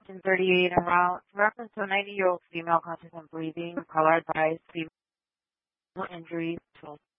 1038 en route. Reference to a 90-year-old female conscious and breathing. Caller advised female injuries.